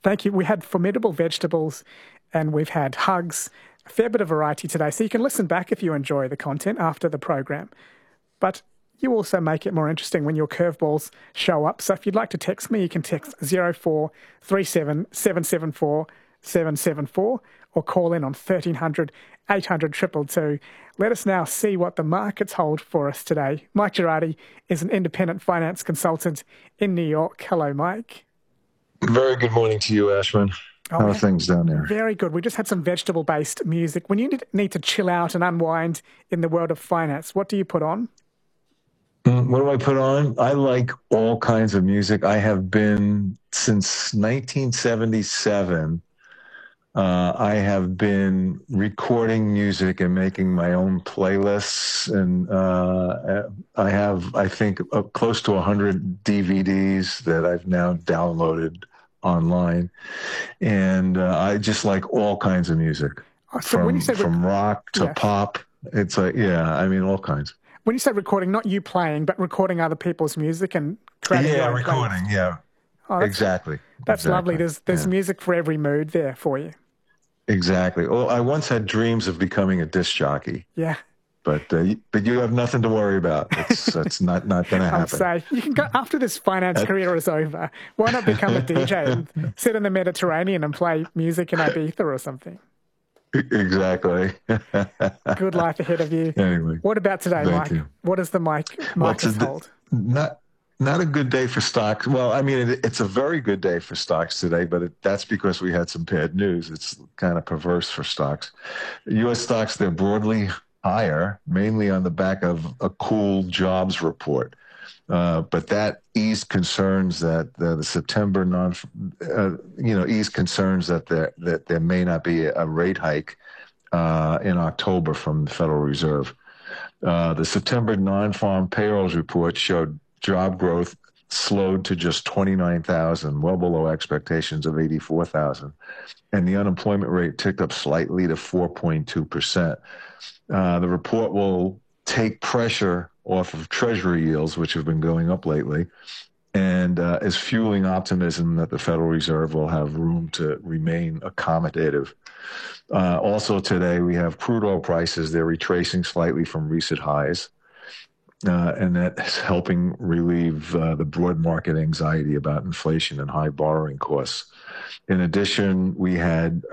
Thank you. We had formidable vegetables and we've had hugs, a fair bit of variety today. So you can listen back if you enjoy the content after the program. But you also make it more interesting when your curveballs show up. So if you'd like to text me, you can text 0437 774 774 or call in on 1300 800 222. Let us now see what the markets hold for us today. Mike Girardi is an independent finance consultant in New York. Hello, Mike. Very good morning to you, Ashwin. How are things down there? Very good. We just had some vegetable-based music. When you need to chill out and unwind in the world of finance, what do you put on? What do I put on? I like all kinds of music. I have been, since 1977, I have been recording music and making my own playlists. And I have, I think, close to 100 DVDs that I've now downloaded online. And I just like all kinds of music, So when you say from rock to pop. It's like, all kinds. When you say recording, not you playing, but recording other people's music and creating your own recording, playlist. Exactly. That's lovely. There's music for every mood there for you. Exactly. Well, I once had dreams of becoming a disc jockey. Yeah. But you have nothing to worry about. It's not going to happen. I'm safe. You can go after this finance career is over. Why not become a DJ and sit in the Mediterranean and play music in Ibiza or something? Exactly. Good life ahead of you. Anyway, what about today, Mike? You. What does the markets hold? Not a good day for stocks. Well, it's a very good day for stocks today, but that's because we had some bad news. It's kind of perverse for stocks. U.S. stocks, they're broadly higher, mainly on the back of a cool jobs report. But that eased concerns that the September eased concerns that there may not be a rate hike in October from the Federal Reserve. The September non-farm payrolls report showed job growth slowed to just 29,000, well below expectations of 84,000. And the unemployment rate ticked up slightly to 4.2%. The report will take pressure off of Treasury yields, which have been going up lately, and is fueling optimism that the Federal Reserve will have room to remain accommodative. Also today, we have crude oil prices. They're retracing slightly from recent highs. And that's helping relieve the broad market anxiety about inflation and high borrowing costs. In addition, we had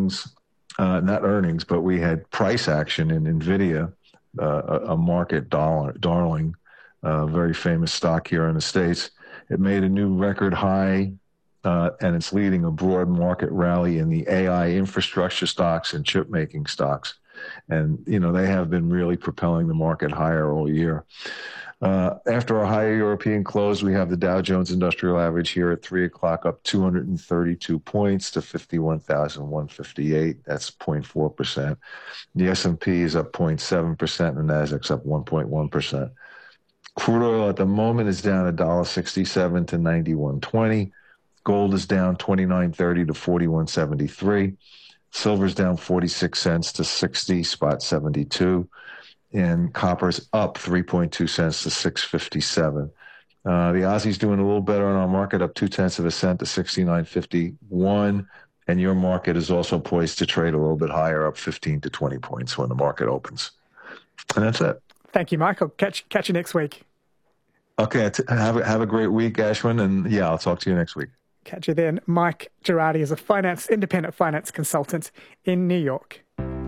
but we had price action in NVIDIA, a market darling, very famous stock here in the States. It made a new record high, and it's leading a broad market rally in the AI infrastructure stocks and chip-making stocks. And, they have been really propelling the market higher all year. After a higher European close, we have the Dow Jones Industrial Average here at 3 o'clock up 232 points to 51,158. That's 0.4%. The S&P is up 0.7% and the Nasdaq's up 1.1%. Crude oil at the moment is down $1.67 to 91.20. Gold is down $29.30 to 41.73. Silver's down 46 cents to 60.72, and copper's up 3.2 cents to 6.57. The Aussie's doing a little better on our market, up 0.2 cents to 69.51, and your market is also poised to trade a little bit higher, up 15 to 20 points when the market opens. And that's it. Thank you, Mike. I'll catch you next week. Okay, have a great week, Ashwin, and I'll talk to you next week. Catch you then. Mike Girardi is a independent finance consultant in New York.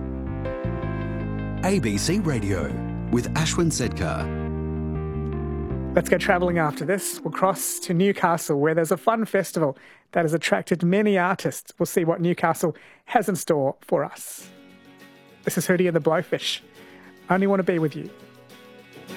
ABC Radio with Ashwin Sedkar. Let's go travelling after this. We'll cross to Newcastle, where there's a fun festival that has attracted many artists. We'll see what Newcastle has in store for us. This is Hootie and the Blowfish. I only want to be with you.